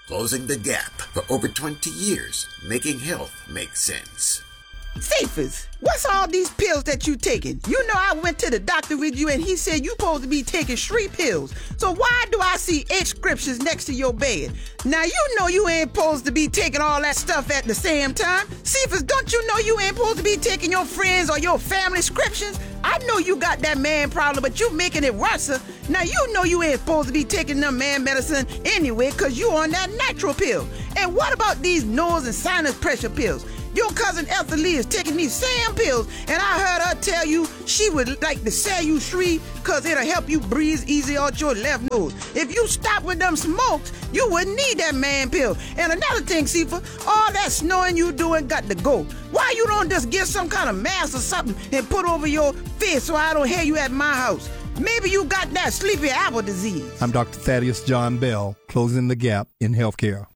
closing the gap for over 20 years, making health make sense. Cephas, what's all these pills that you taking? You know I went to the doctor with you and he said you supposed to be taking 3 pills. So why do I see 8 scriptures next to your bed? Now you know you ain't supposed to be taking all that stuff at the same time. Cephas, don't you know you ain't supposed to be taking your friends or your family scriptures? I know you got that man problem, but you making it worse. Now you know you ain't supposed to be taking them man medicine anyway because you on that natural pill. And what about these nose and sinus pressure pills? Your cousin Ethelene is taking these same pills, and I heard her tell you she would like to sell you 3 because it'll help you breathe easy out your left nose. If you stop with them smokes, you wouldn't need that man pill. And another thing, Cephas, all that snoring you doing got to go. Why you don't just get some kind of mask or something and put over your face so I don't hear you at my house? Maybe you got that sleepy apple disease. I'm Dr. Thaddeus John Bell, closing the gap in healthcare.